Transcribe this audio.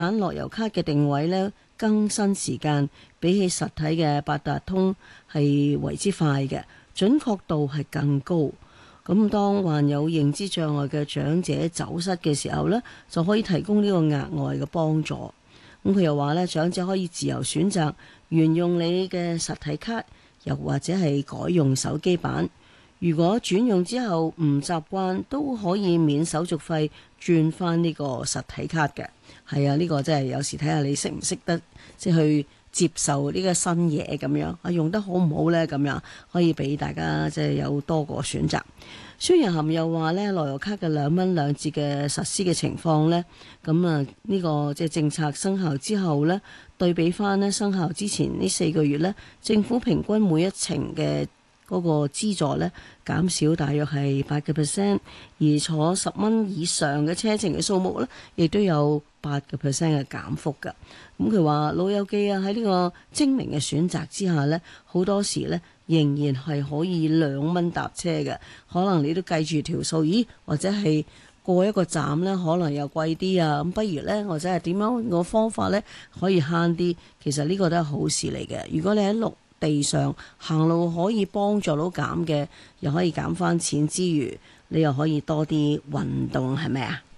樂悠卡嘅定位呢，更新時間比起實體嘅八達通係為之快嘅，準確度係更高。咁當患有認知障礙嘅長者走失嘅時候呢，就可以提供呢個額外嘅幫助。咁佢又話呢，長者可以自由選擇沿用你嘅實體卡，又或者係改用手機版。如果轉用之後唔習慣，都可以免手續費轉翻呢個實體卡嘅。係啊，呢個真係有時睇下你識唔識得即係去接受呢個新嘢咁樣啊，用得好唔好呢？咁樣可以俾大家即係有多個選擇。孫玉菡又話呢，樂悠卡嘅2蚊2折嘅實施嘅情況呢，咁啊呢個即係政策生效之後呢，對比翻呢生效之前呢4個月呢，政府平均每一程嘅嗰個資助呢減少大約係8%，而坐10蚊以上嘅車程嘅數目呢，亦都有8%嘅減幅㗎。咁佢話老友記啊，喺呢個精明嘅選擇之下呢，好多時呢仍然係可以2蚊搭車嘅。可能你都計住條數，咦？或者係過一個站呢，可能又貴啲啊。咁不如呢，或者係點樣個方法呢，可以慳啲？其實呢個都係好事嚟嘅。如果你喺陸地上行路可以幫助到減嘅，又可以減翻錢之餘，你又可以多啲運動，係咪啊？